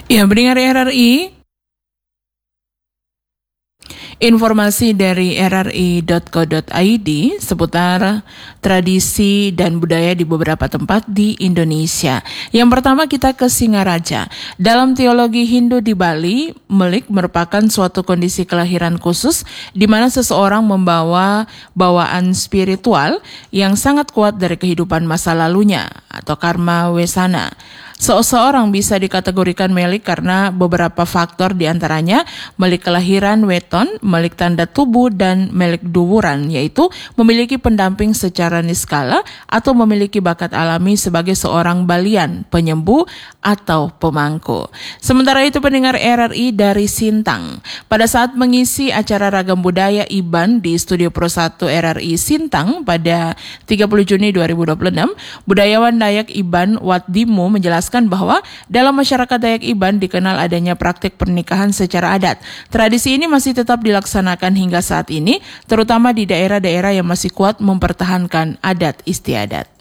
Ya, pendengar RRI, informasi dari rri.co.id seputar tradisi dan budaya di beberapa tempat di Indonesia. Yang pertama kita ke Singaraja. Dalam teologi Hindu di Bali, melik merupakan suatu kondisi kelahiran khusus di mana seseorang membawa bawaan spiritual yang sangat kuat dari kehidupan masa lalunya atau karma wesana. Seseorang bisa dikategorikan melik karena beberapa faktor diantaranya melik kelahiran weton, melik tanda tubuh, dan melik duwuran, yaitu memiliki pendamping secara niskala atau memiliki bakat alami sebagai seorang balian, penyembuh, atau pemangku. Sementara itu pendengar RRI dari Sintang, pada saat mengisi acara Ragam Budaya IBAN di Studio Pro 1 RRI Sintang pada 30 Juni 2026, budayawan Dayak IBAN Watdimo menjelaskan bahwa dalam masyarakat Dayak IBAN dikenal adanya praktik pernikahan secara adat. Tradisi ini masih tetap dilaksanakan hingga saat ini, terutama di daerah-daerah yang masih kuat mempertahankan adat istiadat.